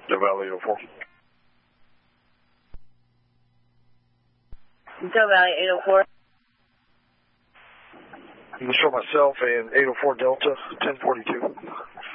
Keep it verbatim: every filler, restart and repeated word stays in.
Del Valle eight oh four. Del Valle eight oh four. You can show myself and eight oh four Delta, ten forty-two.